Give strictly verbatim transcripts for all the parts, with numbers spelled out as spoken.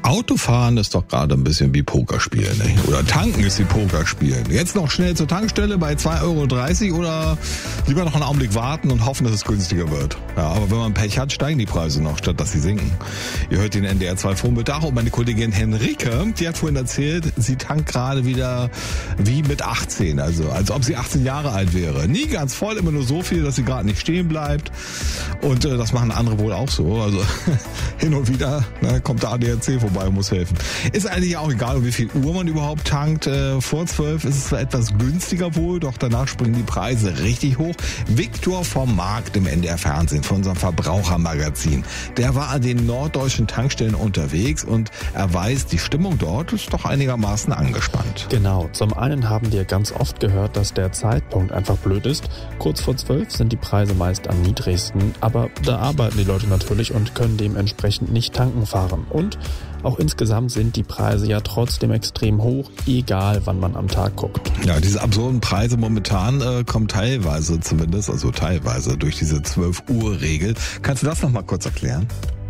Autofahren ist doch gerade ein bisschen wie Pokerspielen, ne? Oder tanken ist wie Pokerspielen. Jetzt noch schnell zur Tankstelle bei zwei Euro dreißig oder lieber noch einen Augenblick warten und hoffen, dass es günstiger wird. Ja, aber wenn man Pech hat, steigen die Preise noch, statt dass sie sinken. Ihr hört den N D R zwei Vormittag und meine Kollegin Henrike, die hat vorhin erzählt, sie tankt gerade wieder wie mit achtzehn, also als ob sie achtzehn Jahre alt wäre. Nie ganz voll, immer nur so viel, dass sie gerade nicht stehen bleibt. Und äh, das machen andere wohl auch so. Also hin und wieder ne, kommt der A D A C vorbei und muss helfen. Ist eigentlich auch egal, um wie viel Uhr man überhaupt tankt. Äh, vor zwölf ist es zwar etwas günstiger wohl, doch danach springen die Preise richtig hoch. Viktor vom Markt im N D R Fernsehen von unserem Verbrauchermagazin, der war an den norddeutschen Tankstellen unterwegs und er weiß, die Stimmung dort ist doch einigermaßen angespannt. Genau. Zum einen haben wir ganz oft gehört, dass der Zeitpunkt einfach blöd ist. Kurz vor zwölf sind die Preise meist am niedrigsten, aber da arbeiten die Leute natürlich und können dementsprechend nicht tanken fahren. Und auch insgesamt sind die Preise ja trotzdem extrem hoch, egal wann man am Tag guckt. Ja, diese absurden Preise momentan äh, kommen teilweise zumindest, also teilweise durch diese zwölf Uhr Regel. Kannst du das nochmal kurz erklären?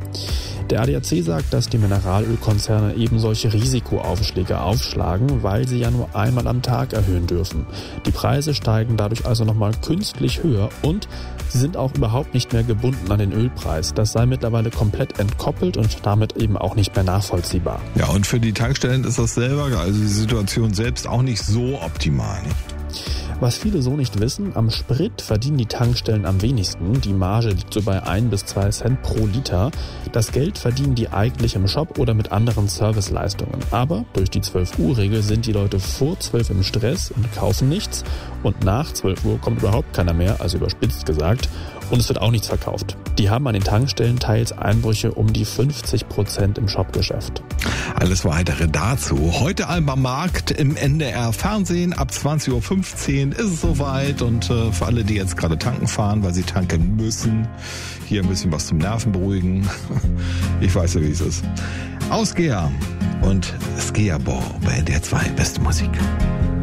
Der A D A C sagt, dass die Mineralölkonzerne eben solche Risikoaufschläge aufschlagen, weil sie ja nur einmal am Tag erhöhen dürfen. Die Preise steigen dadurch also nochmal künstlich höher und sie sind auch überhaupt nicht mehr gebunden an den Ölpreis. Das sei mittlerweile komplett entkoppelt und damit eben auch nicht mehr nachvollziehbar. Ja, und für die Tankstellen ist das selber, also die Situation selbst auch nicht so optimal, nicht? Was viele so nicht wissen, am Sprit verdienen die Tankstellen am wenigsten. Die Marge liegt so bei ein bis zwei Cent pro Liter. Das Geld verdienen die eigentlich im Shop oder mit anderen Serviceleistungen. Aber durch die zwölf Uhr Regel sind die Leute vor zwölf im Stress und kaufen nichts. Und nach zwölf Uhr kommt überhaupt keiner mehr, also überspitzt gesagt. Und es wird auch nichts verkauft. Die haben an den Tankstellen teils Einbrüche um die fünfzig Prozent im Shopgeschäft. Alles Weitere dazu. Heute Alba Markt im N D R Fernsehen. Ab zwanzig Uhr fünfzehn ist es soweit. Und äh, für alle, die jetzt gerade tanken fahren, weil sie tanken müssen, hier ein bisschen was zum Nerven beruhigen. Ich weiß ja, wie es ist. Ausgeher und Skiabo bei N D R zwei. Beste Musik.